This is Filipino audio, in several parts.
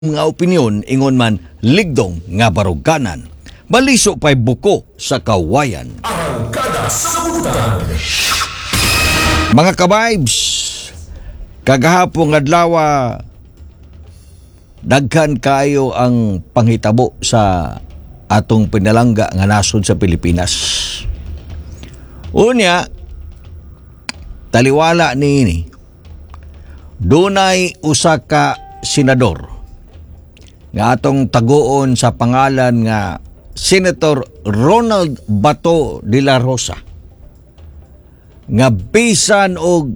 Nga opinyon ingon man ligdong nga baruganan. Maliso pa'y buko sa kawayan. Arangkada sa kabutan. Mga ka-vibes, kagahapong adlaw daghan kayo ang panghitabo sa atong pinalangga nga nasod sa Pilipinas. Unya, taliwala niini, dunay usa ka senador nga atong taguon sa pangalan nga Senator Ronald Bato de la Rosa, nga bisan og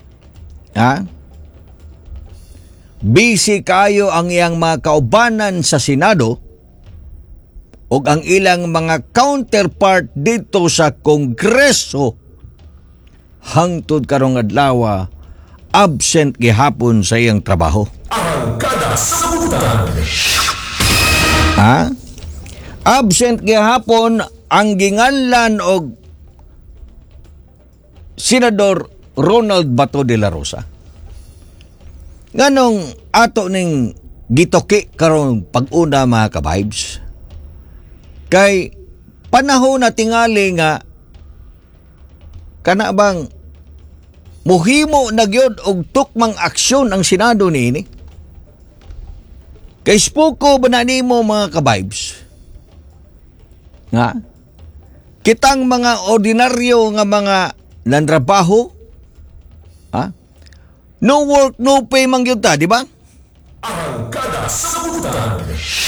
busy kayo ang iyang mga kaubanan sa Senado ug ang ilang mga counterpart dito sa Kongreso, hangtod karong adlaw absent gihapon sa iyang trabaho. Arangkada sa kabutan. Absent gihapon ang ginganlan og Senador Ronald Bato de la Rosa. Nganong ato ning gitoki karong pag-una mga ka-vibes? Kay panahon na tingali nga kana bang muhimo na gyud og tukmang aksyon ang Senado niini. Kay spuko ba na nimo mga ka-vibes? Nga kitang mga ordinaryo nga mga nandrabaho, no work, no pay man gyud ta, di ba? Arangkada sa kabutan.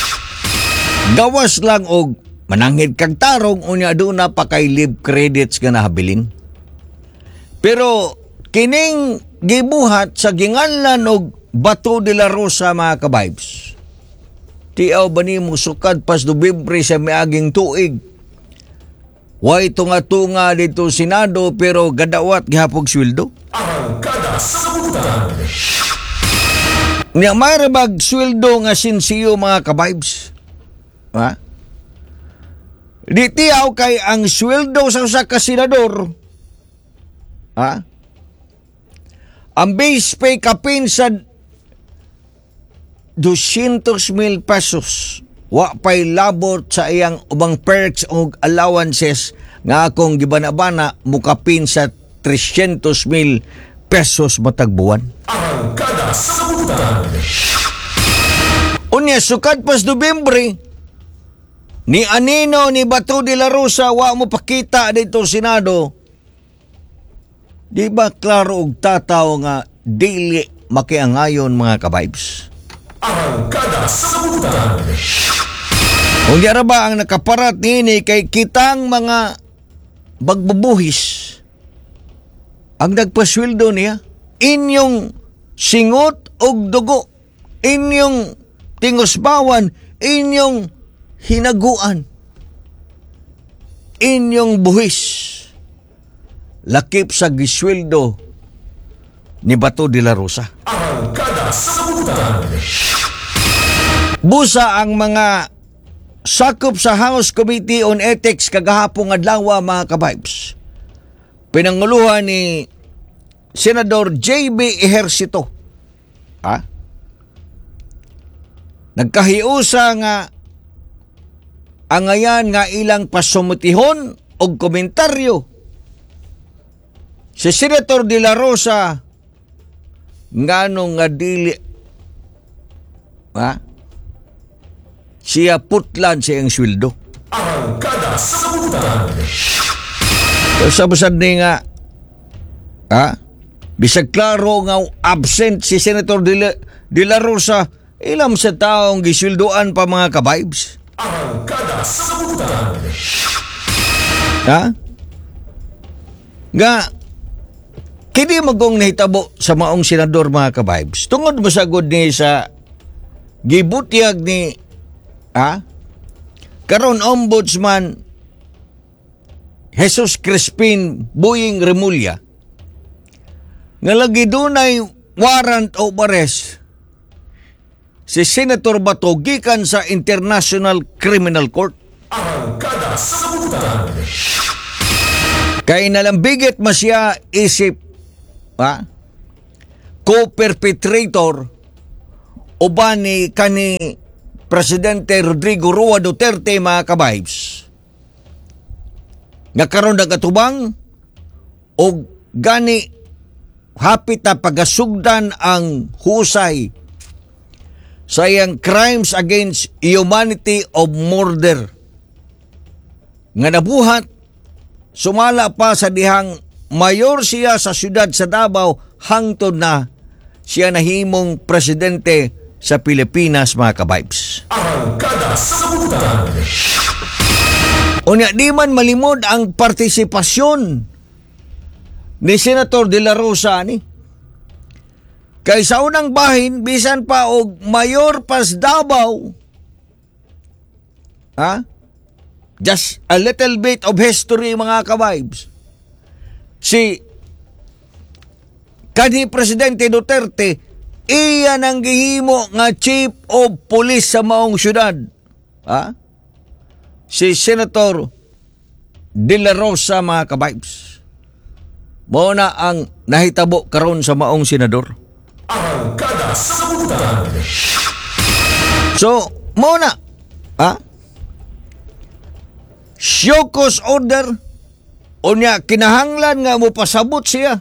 Gawas lang og mananghid kag tarong unya aduna pa kay leave credits nga nahabilin. Pero kining gibuhat sa ginganlan og Bato de la Rosa mga ka-vibes, tiaw ba ni mo sukad pas Nobyembre sa miaging tuig? Way tunga-tunga dito Senado pero gadawat gihapog sweldo. Arangkada sa kabutan. Nya may rabag sweldo nga sinsiyo mga ka-vibes. Di tiaw kay ang sweldo sa usa ka senador. Ang base pay kapin sa 200,000 pesos. Wa pay labot sa iyang ubang perks o allowances nga akong gibanabana mukapin sa 300,000 pesos matag buwan. Arangkada sa kabutan. Unya sukad pas Nobyembre, ni anino ni Bato de la Rosa wa mo pakita dito Senado. Di ba klaro og tataw nga dili makiangayon mga ka-vibes? Arangkada sa kabutan. Kung yara ba ang nakaparat nini kay kitang mga bagbubuhis ang nagpasweldo niya, inyong singot og dugo, inyong tingosbawan, inyong hinaguan, inyong buhis lakip sa gisweldo ni Bato de la Rosa. Arangkada sa kabutan. Busa ang mga sakop sa House Committee on Ethics kagahapong adlaw mga ka-vibes. Pinanguluhan ni Senador J.B. Ejercito. Nagkahiusa nga angayan nga ilang pasumutihon og komentaryo si Senator de la Rosa ngano nga dili siya putlan sa iyang sweldo. Arangkada sa kabutan. Sa busad ni nga bisag klaro nga absent si Senator de la Rosa, ilam sa taong gisweldoan pa mga ka-vibes. Arangkada sa kabutan. Nga kini magong nahitabo sa maong senador mga ka-vibes. Tungod masagod ni sa gibutyag ni karon Ombudsman Jesus Crispin Boying Remulla nga lagi dunay warrant of arrest si Senator Bato gikan sa International Criminal Court. Arangkada sa kabutan. Kay nalambigit masya isip co-perpetrator uban ni kani Presidente Rodrigo Roa Duterte, mga kabibes, nga karon nagatubang o gani hapit na pagasugdan ang husay sa iyang crimes against humanity of murder nga nabuhat sumala pa sa dihang mayor siya sa siyudad sa Davao hangtod na siya nahimong presidente sa Pilipinas, mga kabibes. Arangkada sa kabutan. Unya, di man malimod ang partisipasyon ni Senator De La Rosa ni. Kay sa unang bahin, bisan pa og mayor pas Davao. Just a little bit of history, mga kabibes. Si kanhi Presidente Duterte, iya nang gihimo nga chief of police sa maong syudad. Si Senator De La Rosa, mga kabibes. Mao na ang nahitabo karon sa maong senador. Arangkada sa kabutan. So, mao na. Show cause order. Unya, kinahanglan nga mo pasabot siya.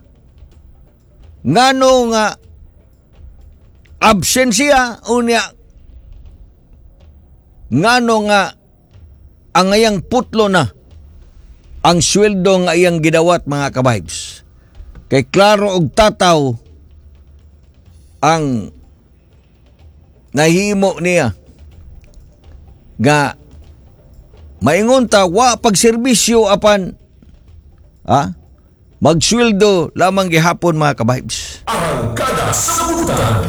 Ngano nga absent siya. Unya, ngano nga ang ayang putlo na ang sweldo nga iyang gidawat, mga kabibes. Kay klaro og tataw ang nahimo niya nga maingon ta wa pagserbisyo apan magsweldo lamang gihapon, mga kabibes. Arangkada sa kabutan.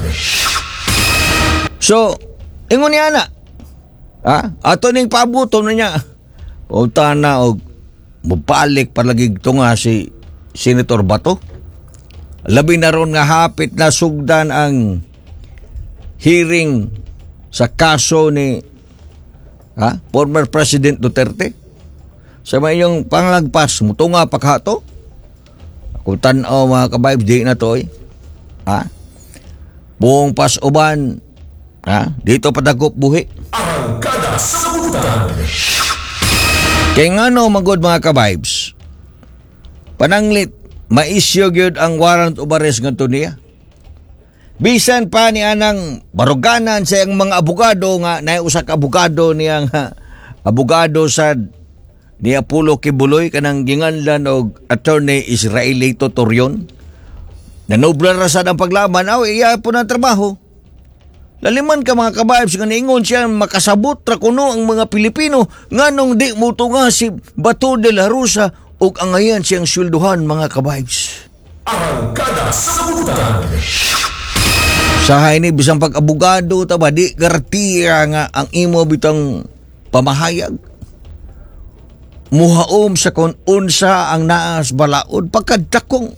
So, ingon niya na. Ato ning pabuton na niya. O tana og mubalik palagi ito nga si Senator Bato. Labi na ron nga hapit na sugdan ang hearing sa kaso ni former President Duterte. Sa mayong panglagpas, mutunga paghato. Kung tanaw, mga kabibes, di na to buong pas uban, dito padagop buhi. Arangkada sa kabutan. Kaya nga no, magod, mga kabibes, pananglit, ma-issue gyud ang warrant of arrest nga niya. Bisan pa ni anang baruganan sa iyang mga abogado nga naiusa ka abogado niyang abogado sa ni Apollo Kibuloy kanang ginganlan og attorney Israelito Torion. Nanobra ra sad ang paglaban, iya po ng trabaho. Laliman ka, mga kabibes, nga niingon siya makasabot ra kuno ang mga Pilipino nganong di mo nga si Bato de la Rosa ug angayan siyang swelduhan, mga kabibes. Arangkada sa kabutan. Sahay ni bisang pag-abogado ta ba di garantiya nga ang imo bitang pamahayag. Muhaom sa kon unsa ang naas balaod pagkadakong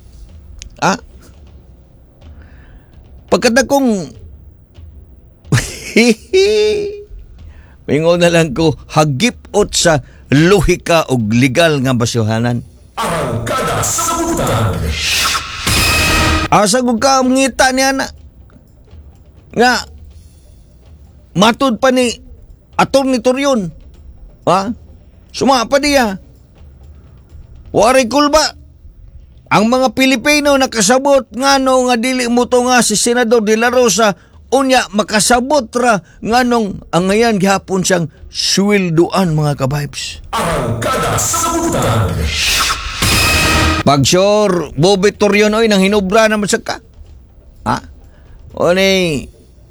pagkadakong mingon na lang ko hagipot sa lohika og legal nga basuhanan. Arangkada sa kabutan. Asa kung ka ngita niya na nga matod pa ni Atty. Torion. Sumapa diya. Wari kulba. Ang mga Pilipino nakasabot ngano nga dili mo to nga si Senador De La Rosa unya makasabot ra nganong ang ngayon gihapon siyang swelduan, mga kabibes. Arangkada sa kabutan. Pag sure, Bobby Torion oy nang hinubra naman sa ka. O ni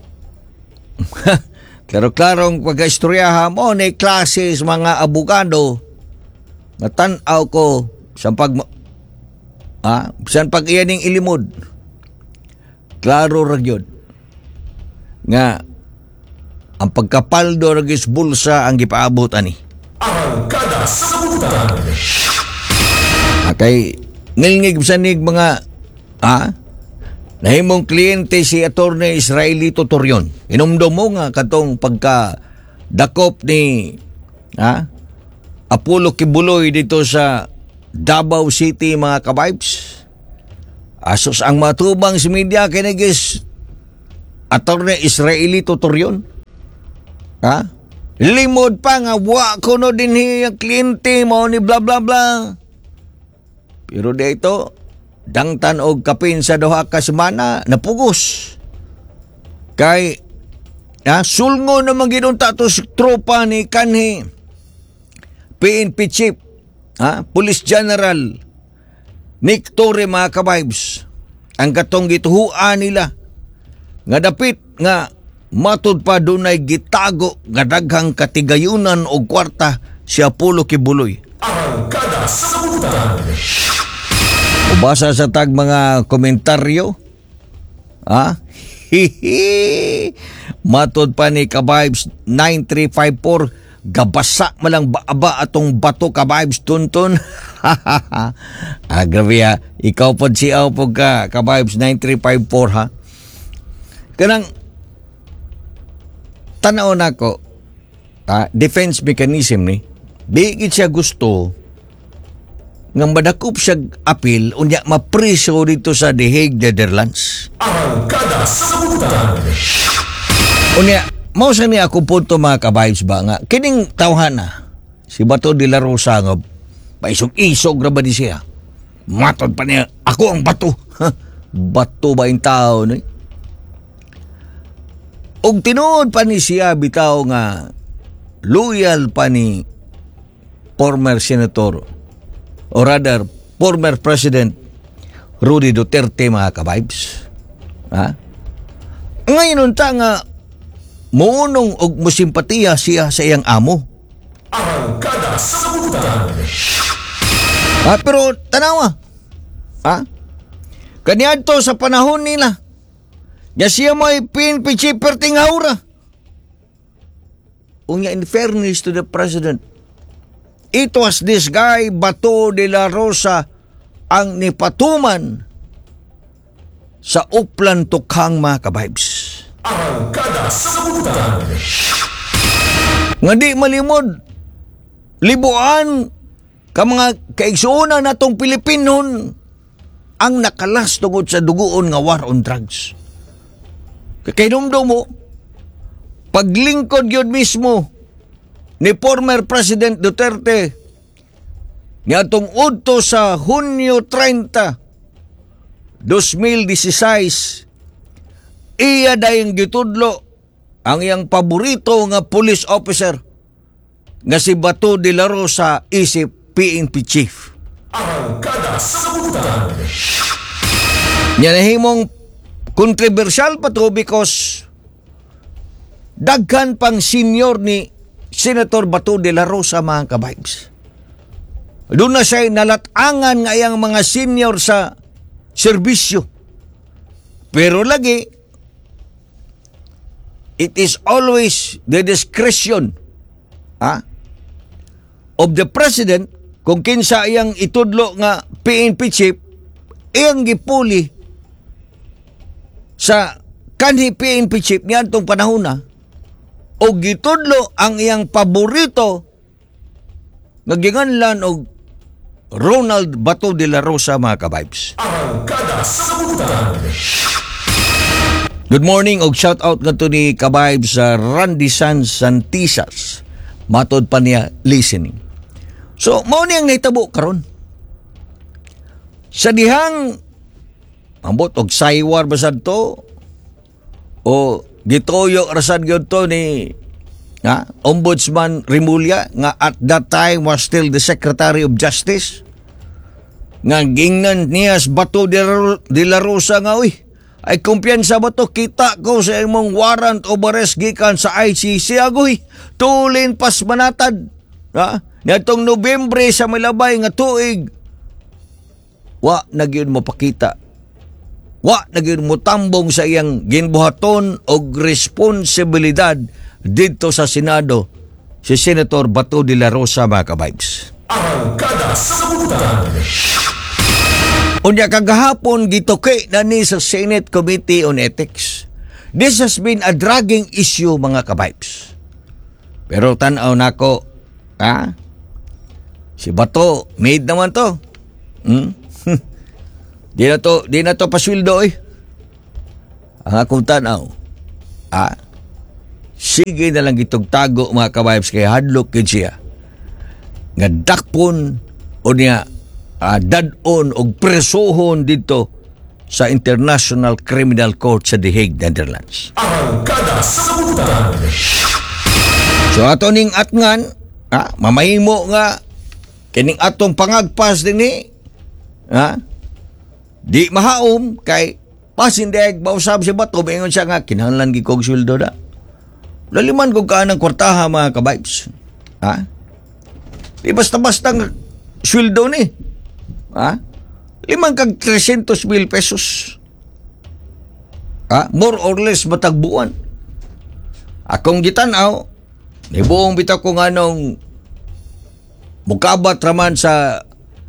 klaro-klarong pagka-istoryahan mo ni klases mga abogado nga tan-aw ko sa san pag iyaning ilimod. Klaro ra gyud nga ang pagkapaldo ragis bulsa ang gipaabot ani. Arangkada sa kabutan. Kay ngilngig sanig mga nahimong kliyente si Atty. Israelito Torion. Inumdum mo nga katong pagka dakop ni Apollo Kibuloy dito sa Davao City, mga kabibes. Asos ang matubang si media kinigis Attorney Israeli Tutorion. Ha? Limod pa nga, wa ko no din yung kliyente mo ni bla bla bla. Pero dito, dangtan og kapin sa duha ka semana, napugos. Kay, sulngo naman ginunta to tropa ni kanhi PNP Chief, Police General Nick Torre, mga ka-vibes. Ang katong gituhuan nila nga dapit nga matud pa dunay gitago nga daghang katigayunan og kwarta si Apollo Kibuloy. Arangkada sa Sagutan. Ubasa sa tag mga komentaryo. Matud pa ni ka-vibes 9354, gabasa malang baaba atong bato ka-vibes tuntun. Grabe ha. Ikaw po siyaw po ka-vibes 9354 ha. Kanang tanaw na ko, defense mechanism ni, di siya gusto nga madakop siya apil unya mapriso dito sa The Hague, Netherlands. Arangkada sa Sagutan. Unya, mao sa niya akong punto, mga ka-vibes ba nga, kining tawhana, si Bato de la Rosa nga, paisog-isog ra ba di siya? Matod pa niya, ako ang bato. Bato ba yung tao, no? Og tinuod pa ni siya bitaw nga loyal pa ni former senator o rather former President Rudy Duterte, mga ka-vibes. Ngayon unta nga muunong og musimpatiya siya sa iyang amo. Arangkada sa Sagutan. Pero tanawa, kaniadto sa panahon nila, ya siya may PNP chief perting haura. Unya, in fairness to the president, it was this guy, Bato de la Rosa, ang nipatuman sa Uplan Tukhang, mga ka-vibes. Arangkada sa Sagutan. Nga di malimod, libuan ka mga kaigsuunan natong Pilipinon ang nakalas tungod sa duguon nga war on drugs. Kakinumdo mo, paglingkod yun mismo ni former President Duterte niya itong udto sa Hunyo 30, 2016, iya dahil gitudlo ang iyang paborito nga police officer nga si Bato de la Rosa isip PNP Chief. Arangkada sa Sagutan. Niya nahimong kontrobersyal pa to because daghan pang senior ni Senator Bato de la Rosa, mga ka-vibes. Doon na siya nalatangan nga iyang mga senior sa serbisyo. Pero lagi, it is always the discretion of the President kung kinsa iyang itudlo nga PNP Chief, iyang gipuli sa kanhi PNP Chief niadtong panahon na o gitudlo ang iyang paborito nga ginganlan og Ronald Bato de la Rosa, mga ka-vibes. Arangkada sa Sagutan. Good morning og shout out nga to ni ka-vibes sa Randy San Santisas. Matod pa niya listening. So, mao niyang nahitabo karon. Sa dihang ambot og saywar basad to o gitoyo rasad gyud to ni Ombudsman Rimulya nga at that time was still the Secretary of Justice, nga gingnan niya Bato de la Rosa nga, ay kumpiyansa ba to, kita ko sa imong warrant of arrest gikan sa ICC, agoy tulin pas manatad natong Nobyembre sa milabay nga tuig, wa nagyud mo pakita, wa nagyud mo tambong sa iyang ginbuhaton og responsibilidad dito sa Senado si Senator Bato de la Rosa, mga ka-vibes. Arangkada sa Sagutan. Unya kagahapon gituki na ni sa Senate Committee on Ethics. This has been a dragging issue, mga ka-vibes. Pero tanaw nako, si Bato made naman to. Di na to pasweldo Ang akong tanaw, sige na lang itong tago mga kabayabs kay hadlok kid siya nga dakpon o niya dadon o presohon dito sa International Criminal Court sa The Hague, Netherlands. Arangkada sa Kabutan. So ato ning atngan, mamahimo nga kining atong pangagpas dinhi, di mahaom kay pasindig mausab si bato ingon siya nga kinahanglan gi kog sweldo da. Laliman kog kanang kwartaha mga kabibes. Di basta-basta nga sweldo ni. 300,000 pesos. More or less matag buwan. Akong gitanaw, ibuong bitaw ko nga nung mukabat raman sa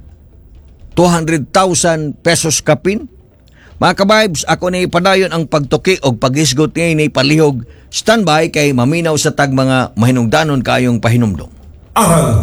200,000 pesos kapin. Mga kabibes, ako na ipadayon ang pagtuki o pag-isgot ngayon ay palihog standby kay maminaw sa tag mga mahinungdanon kayong pahinumdom. Arangkada